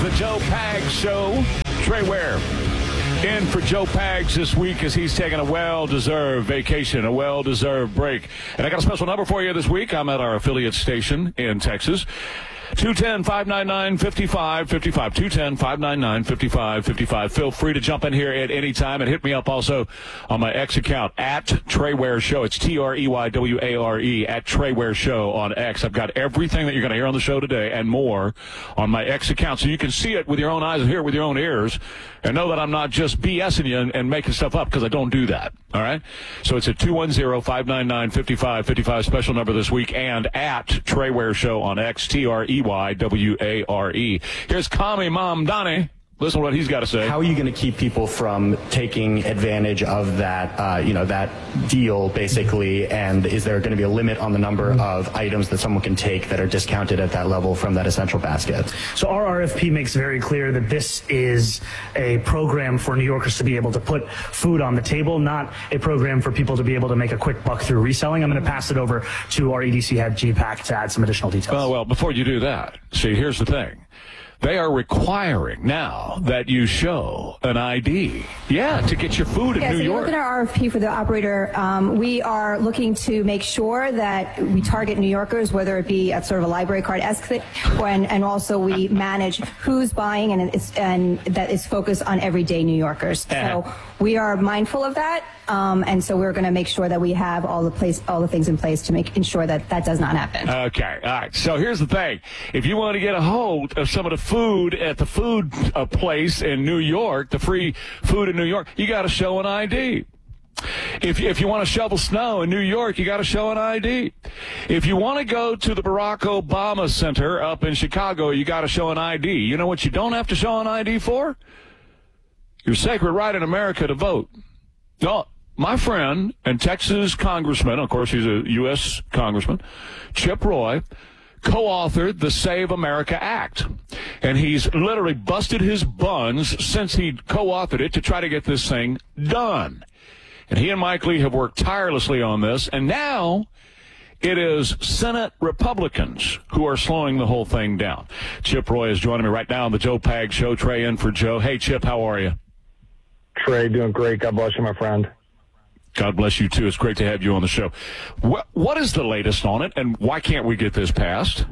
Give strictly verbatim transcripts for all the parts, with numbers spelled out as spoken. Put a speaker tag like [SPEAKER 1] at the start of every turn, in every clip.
[SPEAKER 1] the Joe Pags Show. Trey Ware in for Joe Pags this week as he's taking a well-deserved vacation, a well-deserved break. And I got a special number for you this week. I'm at our affiliate station in Texas. two one zero, five nine nine, five five five five. two one zero, five nine nine, five five five five. Feel free to jump in here at any time and hit me up also on my X account, at Trey Ware Show. It's T R E Y W A R E, at Trey Ware Show on X. I've got everything that you're going to hear on the show today and more on my X account, so you can see it with your own eyes and hear it with your own ears and know that I'm not just BSing you and, and making stuff up, because I don't do that. All right? So it's a two one zero, five nine nine, five five five five special number this week, and at Trey Ware Show on X, T R E Y W A R E. Here's Commie Mom Donnie. Listen to what he's got to say.
[SPEAKER 2] How are you going to keep people from taking advantage of that, uh, you know, that deal, basically? And is there going to be a limit on the number of items that someone can take that are discounted at that level from that essential basket?
[SPEAKER 3] So our R F P makes very clear that this is a program for New Yorkers to be able to put food on the table, not a program for people to be able to make a quick buck through reselling. I'm going to pass it over to our E D C head, G PAC, to add some additional details.
[SPEAKER 1] Well, well, before you do that, see, here's the thing. They are requiring now that you show an I D. Yeah, to get your food in
[SPEAKER 4] yeah,
[SPEAKER 1] New
[SPEAKER 4] so
[SPEAKER 1] York.
[SPEAKER 4] You look at our R F P for the operator. Um, we are looking to make sure that we target New Yorkers, whether it be at sort of a library card-esque thing, and, and also we manage who's buying, and it's, and that is focused on everyday New Yorkers.
[SPEAKER 1] Uh-huh.
[SPEAKER 4] So we are mindful of that, um, and so we're going to make sure that we have all the place, all the things in place to make ensure that that does not happen.
[SPEAKER 1] Okay, all right. So here's the thing: if you want to get a hold of some of the food at the food uh, place in New York, the free food in New York, you got to show an I D. If if you want to shovel snow in New York, you got to show an I D. If you want to go to the Barack Obama Center up in Chicago, you got to show an I D. You know what you don't have to show an I D for? Your sacred right in America to vote. No, my friend and Texas congressman, of course he's a U S congressman, Chip Roy, co-authored the Save America Act. And he's literally busted his buns since he co-authored it to try to get this thing done. And he and Mike Lee have worked tirelessly on this. And now it is Senate Republicans who are slowing the whole thing down. Chip Roy is joining me right now on the Joe Pags Show. Trey in for Joe. Hey, Chip, how are you?
[SPEAKER 5] Trey, doing great. God bless you, my friend.
[SPEAKER 1] God bless you, too. It's great to have you on the show. What, what is the latest on it, and why can't we get this passed?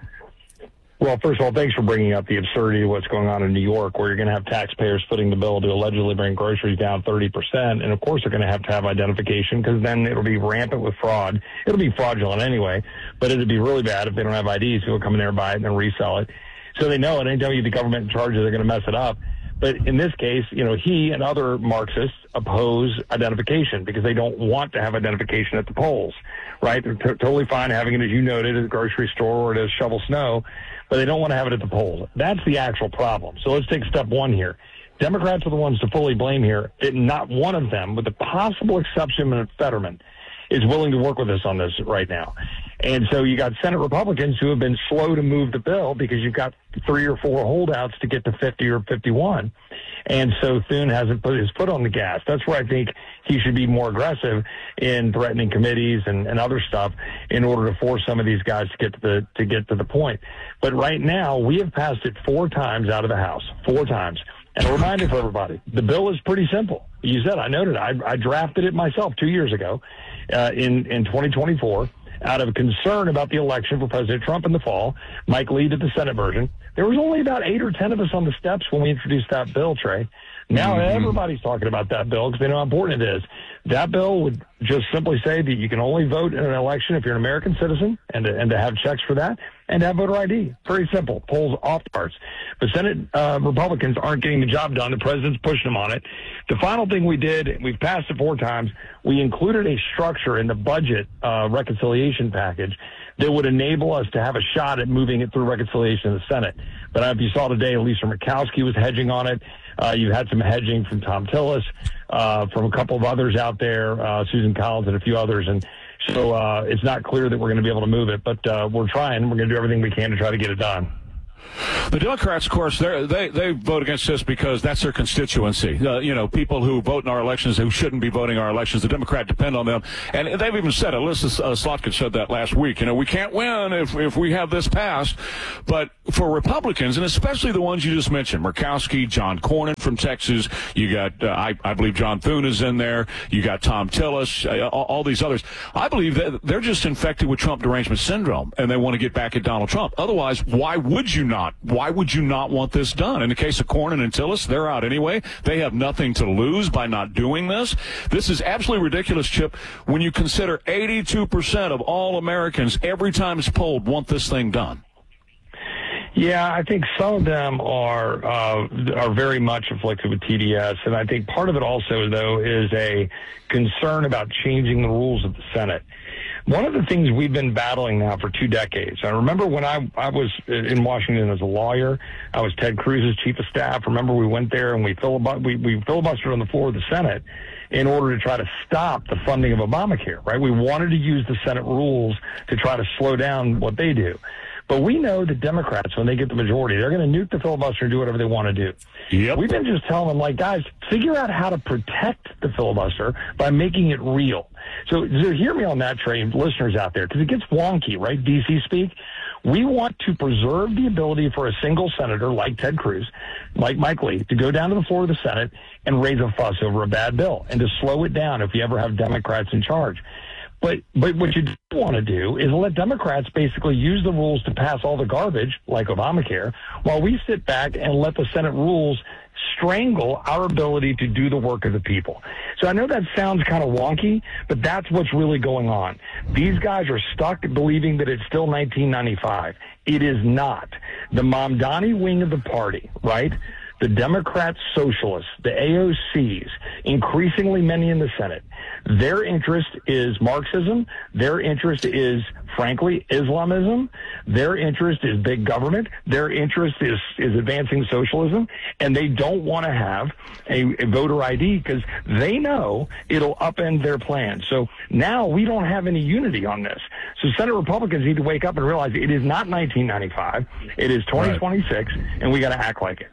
[SPEAKER 5] Well, first of all, thanks for bringing up the absurdity of what's going on in New York, where you're going to have taxpayers footing the bill to allegedly bring groceries down thirty percent. And, of course, they're going to have to have identification, because then it'll be rampant with fraud. It'll be fraudulent anyway, but it'll be really bad if they don't have I Ds. People come in there and buy it and then resell it. So they know it. Anytime you get the government in charge, they're going to mess it up. But in this case, you know, he and other Marxists oppose identification because they don't want to have identification at the polls, right? They're t- totally fine having it, as you noted, at the grocery store or to shovel snow, but they don't want to have it at the polls. That's the actual problem. So let's take step one here. Democrats are the ones to fully blame here. It, not one of them, with the possible exception of Fetterman, is willing to work with us on this right now. And so you got Senate Republicans who have been slow to move the bill because you've got three or four holdouts to get to fifty or fifty-one. And so Thune hasn't put his foot on the gas. That's where I think he should be more aggressive in threatening committees and, and other stuff in order to force some of these guys to get to the to get to the point. But right now, we have passed it four times out of the House, four times. And a reminder for everybody, the bill is pretty simple. You said, I noted, I, I drafted it myself two years ago uh, in, in twenty twenty-four. Out of concern about the election for President Trump in the fall. Mike Lee did the Senate version. There was only about eight or ten of us on the steps when we introduced that bill, Trey. Now mm-hmm. everybody's talking about that bill because they know how important it is. That bill would just simply say that you can only vote in an election if you're an American citizen, and to, and to have checks for that, and to have voter I D. Very simple. Polls off the charts. But Senate uh, Republicans aren't getting the job done. The president's pushing them on it. The final thing we did, we've passed it four times, we included a structure in the budget uh, reconciliation package that would enable us to have a shot at moving it through reconciliation in the Senate. But if you saw today, Lisa Murkowski was hedging on it. Uh, you had some hedging from Tom Tillis, uh, from a couple of others out there, uh, Susan Collins and a few others. And so uh, it's not clear that we're going to be able to move it, but uh, we're trying. We're going to do everything we can to try to get it done.
[SPEAKER 1] The Democrats, of course, they they vote against this because that's their constituency. Uh, you know, people who vote in our elections who shouldn't be voting our elections, the Democrats depend on them. And they've even said, Alyssa uh, Slotkin said that last week, you know, we can't win if, if we have this passed. But for Republicans, and especially the ones you just mentioned, Murkowski, John Cornyn from Texas, you got, uh, I, I believe John Thune is in there, you got Tom Tillis, uh, all, all these others. I believe that they're just infected with Trump derangement syndrome, and they want to get back at Donald Trump. Otherwise, why would you not? Why would you not want this done? In the case of Cornyn and Tillis, they're out anyway. They have nothing to lose by not doing this. This is absolutely ridiculous, Chip, when you consider eighty-two percent of all Americans, every time it's polled, want this thing done.
[SPEAKER 5] Yeah, I think some of them are uh, are very much afflicted with T D S, and I think part of it also, though, is a concern about changing the rules of the Senate. One of the things we've been battling now for two decades, I remember when I, I was in Washington as a lawyer, I was Ted Cruz's chief of staff. Remember we went there and we, filib- we, we filibustered on the floor of the Senate in order to try to stop the funding of Obamacare, right? We wanted to use the Senate rules to try to slow down what they do. But we know that Democrats, when they get the majority, they're going to nuke the filibuster and do whatever they want to do.
[SPEAKER 1] Yep.
[SPEAKER 5] We've been just telling them, like, guys, figure out how to protect the filibuster by making it real. So, so hear me on that, Trey, listeners out there, because it gets wonky, right, D C speak. We want to preserve the ability for a single senator like Ted Cruz, like Mike Lee, to go down to the floor of the Senate and raise a fuss over a bad bill and to slow it down if you ever have Democrats in charge. But but what you do want to do is let Democrats basically use the rules to pass all the garbage, like Obamacare, while we sit back and let the Senate rules strangle our ability to do the work of the people. So I know that sounds kind of wonky, but that's what's really going on. These guys are stuck believing that it's still nineteen ninety-five. It is not. The Mamdani wing of the party, right? The Democrat socialists, the A O Cs, increasingly many in the Senate, their interest is Marxism. Their interest is, frankly, Islamism. Their interest is big government. Their interest is, is advancing socialism. And they don't want to have a, a voter I D because they know it'll upend their plans. So now we don't have any unity on this. So Senate Republicans need to wake up and realize it is not nineteen ninety-five. It is twenty twenty-six, right. And we got to act like it.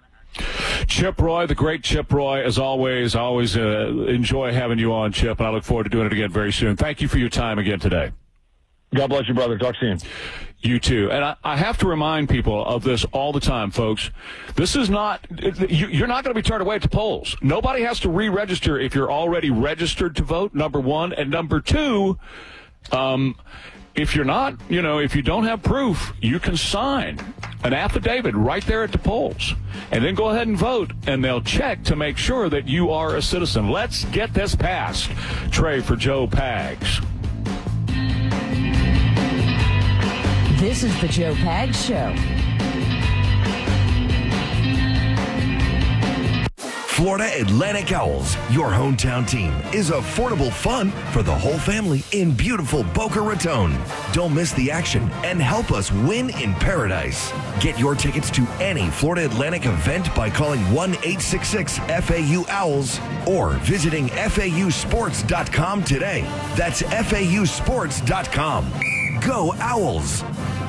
[SPEAKER 1] Chip Roy, the great Chip Roy, as always, I always uh, enjoy having you on, Chip, and I look forward to doing it again very soon. Thank you for your time again today.
[SPEAKER 5] God bless you, brother. Talk soon.
[SPEAKER 1] You too. And I, I have to remind people of this all the time, folks. This is not, you, you're not going to be turned away at the polls. Nobody has to re-register if you're already registered to vote, number one. And number two, um, if you're not, you know, if you don't have proof, you can sign an affidavit right there at the polls and then go ahead and vote, and they'll check to make sure that you are a citizen. Let's get this passed. Trey for Joe Pags.
[SPEAKER 6] This is the Joe Pags Show.
[SPEAKER 7] Florida Atlantic Owls, your hometown team, is affordable fun for the whole family in beautiful Boca Raton. Don't miss the action and help us win in paradise. Get your tickets to any Florida Atlantic event by calling one eight six six F A U Owls or visiting F A U sports dot com today. That's F A U sports dot com. Go Owls!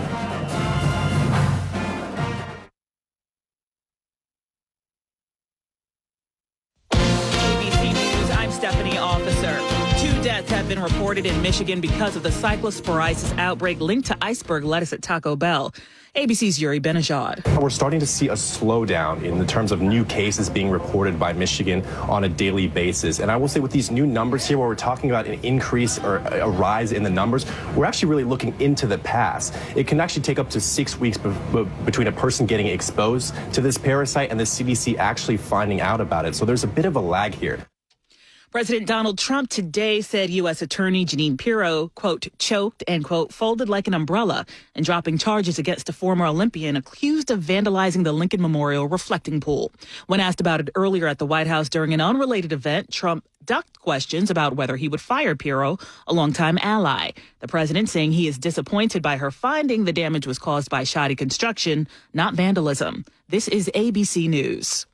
[SPEAKER 8] Have been reported in Michigan because of the cyclosporiasis outbreak linked to iceberg lettuce at Taco Bell. A B C's Yuri Benajad.
[SPEAKER 9] We're starting to see a slowdown in the terms of new cases being reported by Michigan on a daily basis. And I will say with these new numbers here, where we're talking about an increase or a rise in the numbers, we're actually really looking into the past. It can actually take up to six weeks be- be- between a person getting exposed to this parasite and the C D C actually finding out about it. So there's a bit of a lag here.
[SPEAKER 8] President Donald Trump today said U S. Attorney Jeanine Pirro, quote, choked and, quote, folded like an umbrella in dropping charges against a former Olympian accused of vandalizing the Lincoln Memorial reflecting pool. When asked about it earlier at the White House during an unrelated event, Trump ducked questions about whether he would fire Pirro, a longtime ally. The president saying he is disappointed by her finding the damage was caused by shoddy construction, not vandalism. This is A B C News.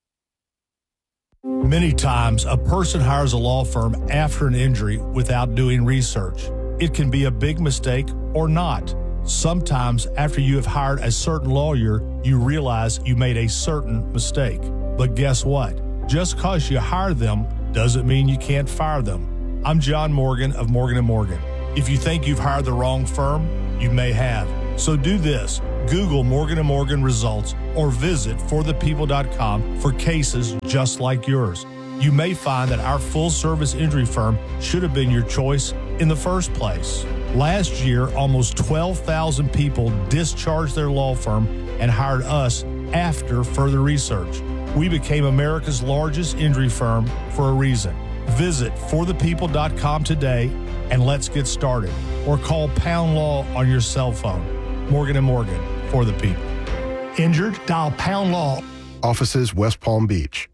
[SPEAKER 10] Many times, a person hires a law firm after an injury without doing research. It can be a big mistake or not. Sometimes after you have hired a certain lawyer, you realize you made a certain mistake. But guess what? Just because you hire them doesn't mean you can't fire them. I'm John Morgan of Morgan and Morgan. If you think you've hired the wrong firm, you may have. So do this. Google Morgan and Morgan results or visit for the people dot com for cases just like yours. You may find that our full-service injury firm should have been your choice in the first place. Last year, almost twelve thousand people discharged their law firm and hired us after further research. We became America's largest injury firm for a reason. Visit for the people dot com today and let's get started. Or call Pound Law on your cell phone. Morgan and Morgan, for the people.
[SPEAKER 11] Injured? Dial Pound Law.
[SPEAKER 12] Offices West Palm Beach.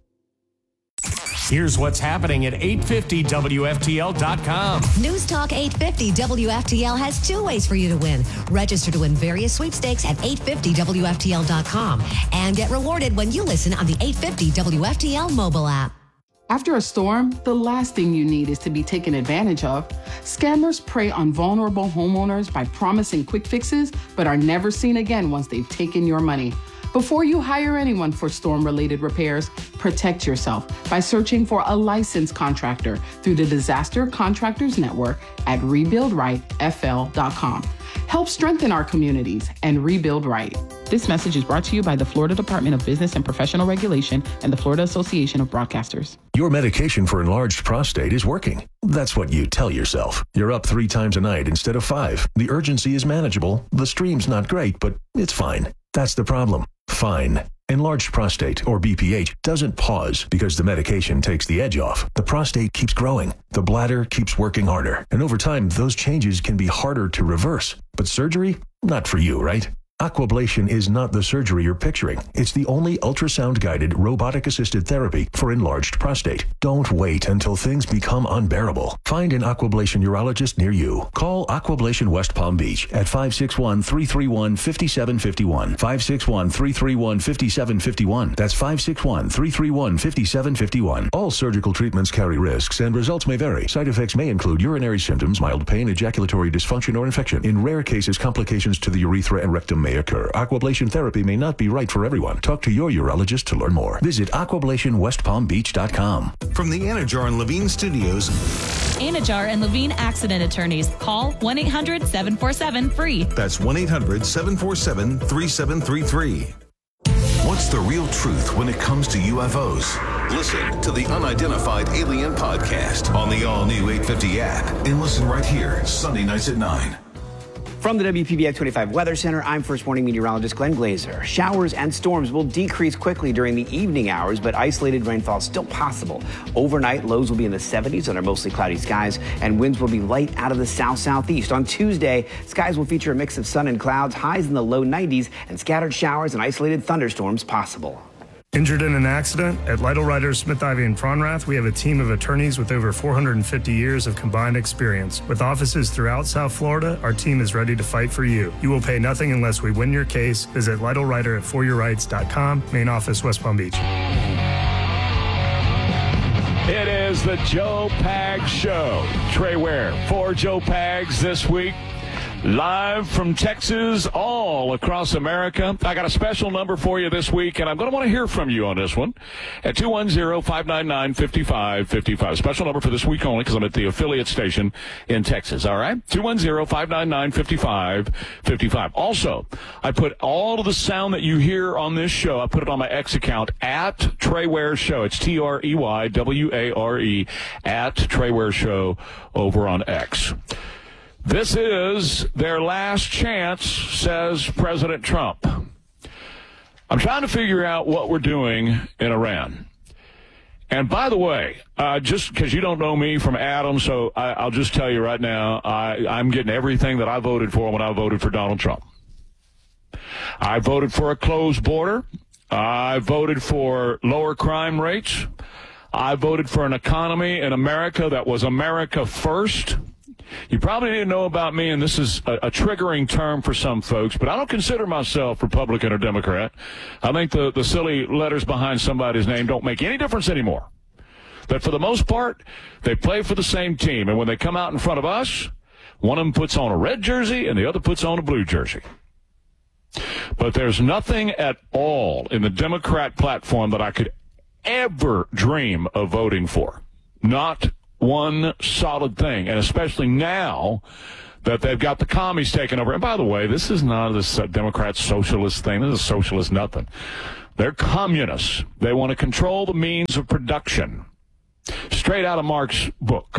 [SPEAKER 13] Here's what's happening at eight fifty W F T L dot com.
[SPEAKER 14] News Talk eight fifty W F T L has two ways for you to win. Register to win various sweepstakes at eight fifty W F T L dot com and get rewarded when you listen on the eight fifty W F T L mobile app.
[SPEAKER 15] After a storm, the last thing you need is to be taken advantage of. Scammers prey on vulnerable homeowners by promising quick fixes, but are never seen again once they've taken your money. Before you hire anyone for storm-related repairs, protect yourself by searching for a licensed contractor through the Disaster Contractors Network at rebuild right F L dot com. Help strengthen our communities and rebuild right. This message is brought to you by the Florida Department of Business and Professional Regulation and the Florida Association of Broadcasters.
[SPEAKER 16] Your medication for enlarged prostate is working. That's what you tell yourself. You're up three times a night instead of five. The urgency is manageable. The stream's not great, but it's fine. That's the problem. Fine. Enlarged prostate, or B P H, doesn't pause because the medication takes the edge off. The prostate keeps growing. The bladder keeps working harder. And over time, those changes can be harder to reverse. But surgery? Not for you, right? Aquablation is not the surgery you're picturing. It's the only ultrasound-guided, robotic-assisted therapy for enlarged prostate. Don't wait until things become unbearable. Find an Aquablation urologist near you. Call Aquablation West Palm Beach at five six one, three three one, five seven five one. five six one, three three one, five seven five one. That's five six one, three three one, five seven five one. All surgical treatments carry risks, and results may vary. Side effects may include urinary symptoms, mild pain, ejaculatory dysfunction, or infection. In rare cases, complications to the urethra and rectum may occur. Aquablation therapy may not be right for everyone. Talk to your urologist to learn more. Visit aquablation west palm beach dot com.
[SPEAKER 17] From the Anajar and Levine Studios.
[SPEAKER 18] Anajar and Levine Accident Attorneys. Call one eight hundred seven four seven free.
[SPEAKER 17] That's one eight hundred seven four seven three seven three three. What's the real truth when it comes to U F Os? Listen to the Unidentified Alien Podcast on the all-new eight fifty app and listen right here, Sunday nights at nine.
[SPEAKER 19] From the W P B F twenty-five Weather Center, I'm First Morning Meteorologist Glenn Glazer. Showers and storms will decrease quickly during the evening hours, but isolated rainfall is still possible. Overnight, lows will be in the seventies under mostly cloudy skies, and winds will be light out of the south-southeast. On Tuesday, skies will feature a mix of sun and clouds, highs in the low nineties, and scattered showers and isolated thunderstorms possible.
[SPEAKER 20] Injured in an accident? At Lytle Writers, Smith, Ivey, and Fronrath, we have a team of attorneys with over four hundred fifty years of combined experience. With offices throughout South Florida, our team is ready to fight for you. You will pay nothing unless we win your case. Visit Lytle Writer at for your rights dot com, main office, West Palm Beach.
[SPEAKER 1] It is the Joe Pags Show. Trey Ware for Joe Pags this week. Live from Texas, all across America. I got a special number for you this week, and I'm going to want to hear from you on this one at two one zero, five nine nine, five five five five. Special number for this week only because I'm at the affiliate station in Texas, all right? two one zero, five nine nine, five five five five. Also, I put all of the sound that you hear on this show, I put it on my X account, at Trey Ware Show. It's T R E Y W A R E, at Trey Ware Show over on X. This is their last chance, says President Trump. I'm trying to figure out what we're doing in Iran. And by the way, uh, just because you don't know me from Adam, so I, I'll just tell you right now, I, I'm getting everything that I voted for when I voted for Donald Trump. I voted for a closed border. I voted for lower crime rates. I voted for an economy in America that was America first. You probably didn't know about me, and this is a, a triggering term for some folks, but I don't consider myself Republican or Democrat. I think the, the silly letters behind somebody's name don't make any difference anymore. But for the most part, they play for the same team, and when they come out in front of us, One of them puts on a red jersey and the other puts on a blue jersey. But there's nothing at all in the Democrat platform that I could ever dream of voting for. Not one solid thing, and especially now that they've got the commies taken over. And by the way, this is not this uh, Democrat socialist thing. This is socialist nothing. They're communists. They want to control the means of production. Straight out of Marx's book.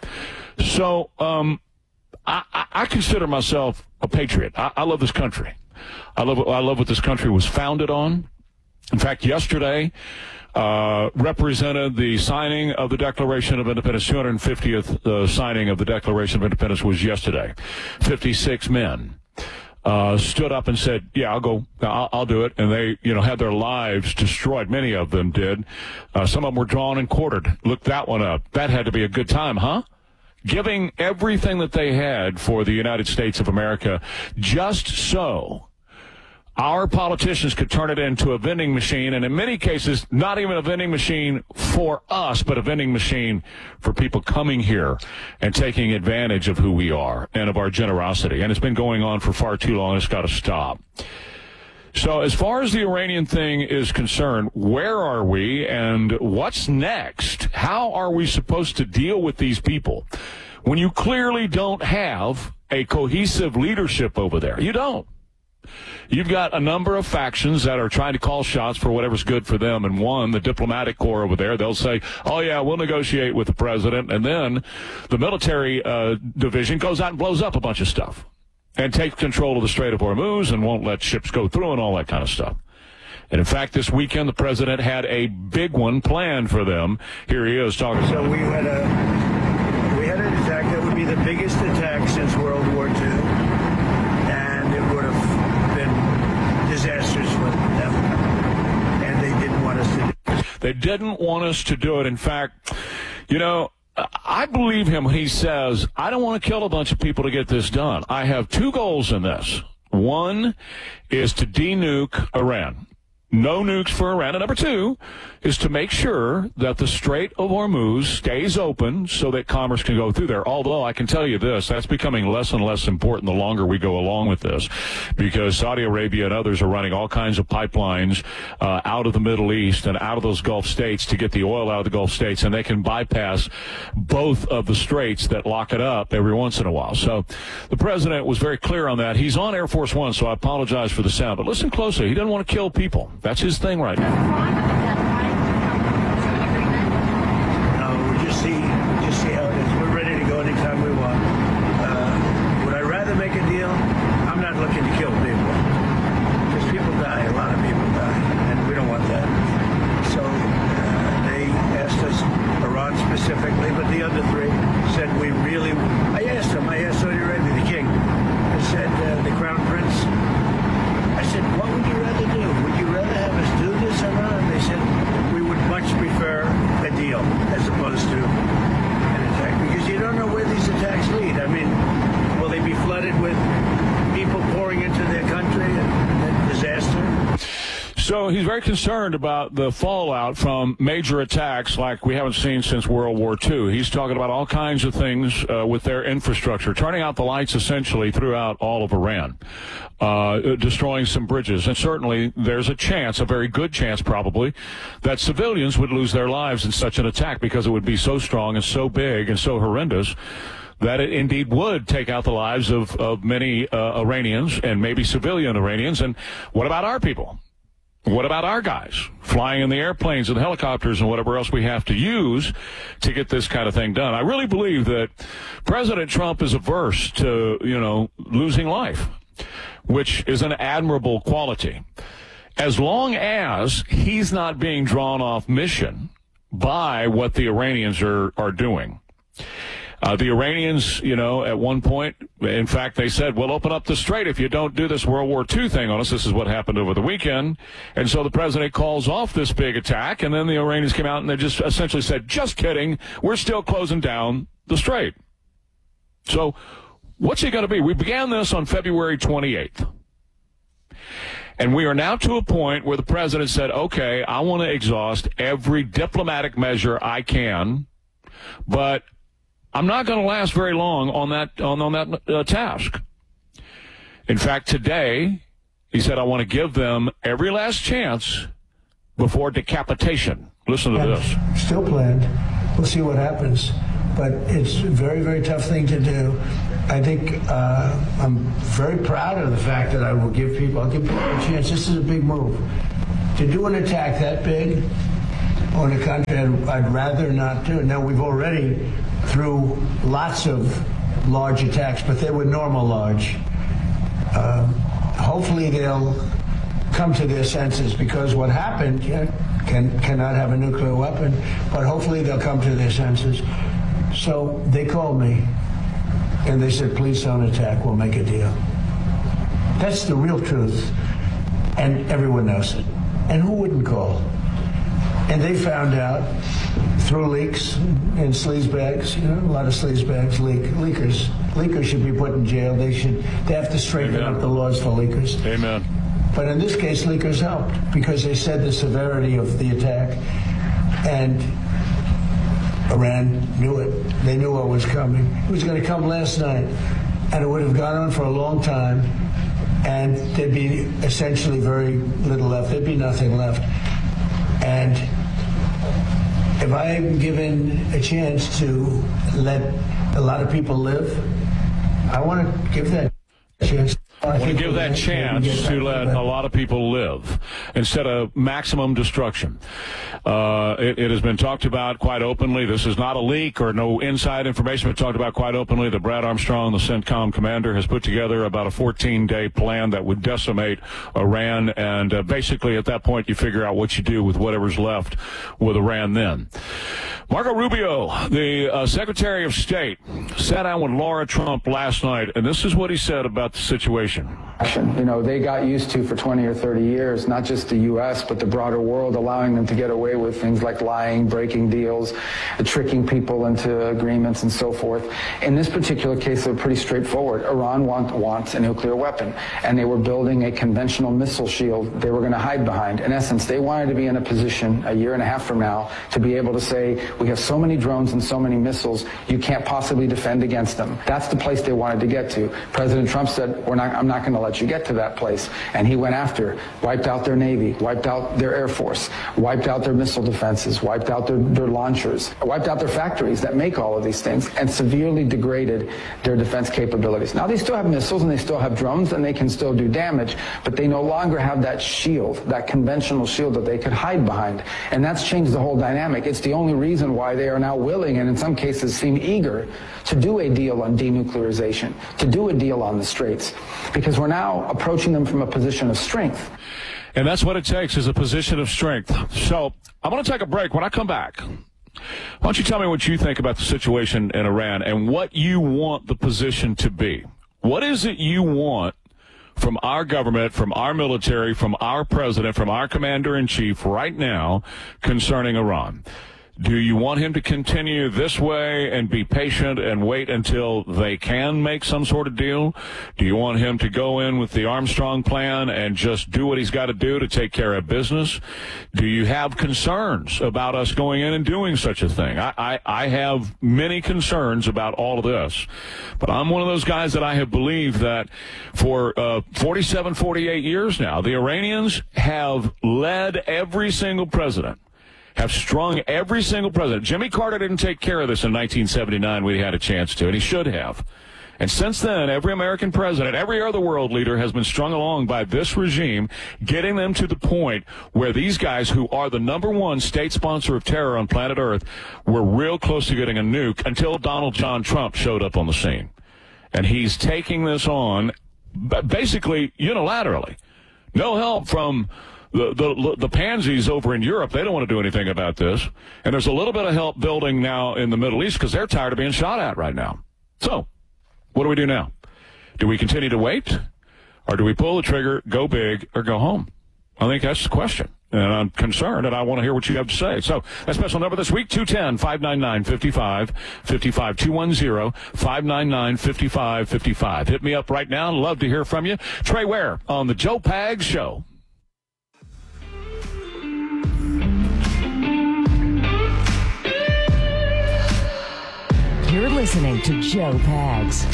[SPEAKER 1] So um, I, I, I consider myself a patriot. I, I love this country. I love, I love what this country was founded on. In fact, yesterday uh, represented the signing of the Declaration of Independence. two hundred fiftieth uh, signing of the Declaration of Independence was yesterday. fifty-six men uh, stood up and said, yeah, I'll go, I'll, I'll do it. And they, you know, had their lives destroyed. Many of them did. Uh, some of them were drawn and quartered. Look that one up. That had to be a good time, huh? Giving everything that they had for the United States of America just so our politicians could turn it into a vending machine, and in many cases, not even a vending machine for us, but a vending machine for people coming here and taking advantage of who we are and of our generosity. And it's been going on for far too long. It's got to stop. So as far as the Iranian thing is concerned, where are we and what's next? How are we supposed to deal with these people when you clearly don't have a cohesive leadership over there? You don't. You've got a number of factions that are trying to call shots for whatever's good for them. And one, the diplomatic corps over there, they'll say, oh, yeah, we'll negotiate with the president. And then the military uh, division goes out and blows up a bunch of stuff and takes control of the Strait of Hormuz and won't let ships go through and all that kind of stuff. And, in fact, this weekend the president had a big one planned for them. Here he is talking.
[SPEAKER 21] So we had a we had an attack that would be the biggest attack since World War Two. And it would have disastrous for them, and they didn't want us to do it.
[SPEAKER 1] They didn't want us to do it. In fact, you know, I believe him when he says, I don't want to kill a bunch of people to get this done. I have two goals in this. One is to de-nuke Iran. No nukes for Iran. And number two is to make sure that the Strait of Hormuz stays open so that commerce can go through there. Although I can tell you this, that's becoming less and less important the longer we go along with this, because Saudi Arabia and others are running all kinds of pipelines uh, out of the Middle East and out of those Gulf states to get the oil out of the Gulf states, and they can bypass both of the straits that lock it up every once in a while. So the president was very clear on that. He's on Air Force One, so I apologize for the sound, but listen closely. He doesn't want to kill people. That's his thing right now.
[SPEAKER 21] No, we just see, we just see how it is. We're ready to go anytime we want. Uh, would I rather make a deal? I'm not looking to kill people. Because people die, a lot of people die, and we don't want that. So uh, they asked us, Iran specifically, but the other three said we really. I asked them. I asked Saudi Arabia, the king. I said uh, the crown prince. I said, what would you rather do? Would you rather have us do this or not? And they said, we would much prefer a deal as opposed to an attack. Because you don't know where these attacks lead. I mean, will they be flooded with people pouring into their country and, and disaster?
[SPEAKER 1] So he's very concerned about the fallout from major attacks like we haven't seen since World War Two. He's talking about all kinds of things uh, with their infrastructure, turning out the lights essentially throughout all of Iran, uh, destroying some bridges. And certainly there's a chance, a very good chance probably, that civilians would lose their lives in such an attack because it would be so strong and so big and so horrendous that it indeed would take out the lives of, of many uh, Iranians and maybe civilian Iranians. And what about our people? What about our guys flying in the airplanes and helicopters and whatever else we have to use to get this kind of thing done? I really believe that President Trump is averse to, you know, losing life, which is an admirable quality. As long as he's not being drawn off mission by what the Iranians are, are doing. Uh, the Iranians, you know, at one point, in fact, they said, we'll open up the strait if you don't do this World War Two thing on us. This is what happened over the weekend. And so the president calls off this big attack, and then the Iranians came out and they just essentially said, just kidding, we're still closing down the strait. So what's he going to be? We began this on February twenty-eighth. And we are now to a point where the president said, okay, I want to exhaust every diplomatic measure I can, but I'm not going to last very long on that on, on that uh, task. In fact, today, he said, I want to give them every last chance before decapitation. Listen to this.
[SPEAKER 21] Still planned. We'll see what happens. But it's a very, very tough thing to do. I think uh, I'm very proud of the fact that I will give people, I'll give people a chance. This is a big move. To do an attack that big on a country, I'd, I'd rather not do it. Now, we've already, through lots of large attacks, but they were normal large. Uh, hopefully they'll come to their senses, because what happened, you know, can, cannot have a nuclear weapon, but hopefully they'll come to their senses. So they called me, and they said, please don't attack, we'll make a deal. That's the real truth, and everyone knows it. And who wouldn't call? And they found out through leaks and sleazebags, you know, a lot of sleazebags, leak, leakers. Leakers should be put in jail. They should, they have to straighten Amen. Up the laws for leakers.
[SPEAKER 1] Amen.
[SPEAKER 21] But in this case, leakers helped, because they said the severity of the attack, and Iran knew it. They knew what was coming. It was going to come last night, and it would have gone on for a long time, and there'd be essentially very little left. There'd be nothing left. And if I'm given a chance to let a lot of people live, I want to give that chance.
[SPEAKER 1] I want to give that chance to let a lot of people live instead of maximum destruction. Uh, it, it has been talked about quite openly. This is not a leak or no inside information, but talked about quite openly that Brad Armstrong, the CENTCOM commander, has put together about a fourteen-day plan that would decimate Iran. And uh, basically at that point, you figure out what you do with whatever's left with Iran then. Marco Rubio, the uh, Secretary of State, sat down with Laura Trump last night, and this is what he said about the situation.
[SPEAKER 2] You know, they got used to for twenty or thirty years, not just the U S, but the broader world, allowing them to get away with things like lying, breaking deals, tricking people into agreements and so forth. In this particular case, they're pretty straightforward. Iran want, wants a nuclear weapon, and they were building a conventional missile shield they were going to hide behind. In essence, they wanted to be in a position a year and a half from now to be able to say, we have so many drones and so many missiles, you can't possibly defend against them. That's the place they wanted to get to. President Trump said, we're not, I'm not going to let you get to that place. And he went after, wiped out their Navy, wiped out their Air Force, wiped out their missile defenses, wiped out their, their launchers, wiped out their factories that make all of these things, and severely degraded their defense capabilities. Now, they still have missiles and they still have drones and they can still do damage, but they no longer have that shield, that conventional shield that they could hide behind. And that's changed the whole dynamic. It's the only reason why they are now willing, and in some cases seem eager, to do a deal on denuclearization, to do a deal on the Straits, because we're now approaching them from a position of strength.
[SPEAKER 1] And that's what it takes, is a position of strength. So I'm going to take a break. When I come back, why don't you tell me what you think about the situation in Iran and what you want the position to be? What is it you want from our government, from our military, from our president, from our commander-in-chief right now concerning Iran? Do you want him to continue this way and be patient and wait until they can make some sort of deal? Do you want him to go in with the Armstrong plan and just do what he's got to do to take care of business? Do you have concerns about us going in and doing such a thing? I, I, I have many concerns about all of this, but I'm one of those guys that I have believed that for uh, forty-seven, forty-eight years now, the Iranians have led every single president, have strung every single president. Jimmy Carter didn't take care of this in nineteen seventy-nine when he had a chance to, and he should have. And since then, every American president, every other world leader has been strung along by this regime, getting them to the point where these guys, who are the number one state sponsor of terror on planet Earth, were real close to getting a nuke until Donald John Trump showed up on the scene. And he's taking this on basically unilaterally. No help from The, the the pansies over in Europe. They don't want to do anything about this. And there's a little bit of help building now in the Middle East because they're tired of being shot at right now. So what do we do now? Do we continue to wait? Or do we pull the trigger, go big, or go home? I think that's the question. And I'm concerned, and I want to hear what you have to say. So that special number this week, two one zero, five nine nine, five five five five, two one zero, five nine nine, five five five five. Hit me up right now. Love to hear from you. Trey Ware on the Joe Pags Show.
[SPEAKER 6] You're listening to Joe Pags.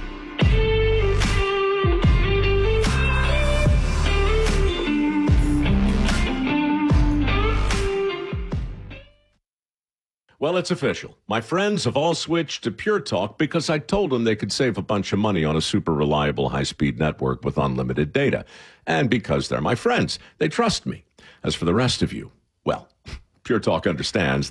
[SPEAKER 3] Well, it's official. My friends have all switched to Pure Talk because I told them they could save a bunch of money on a super reliable high-speed network with unlimited data. And because they're my friends, they trust me. As for the rest of you, well, Pure Talk understands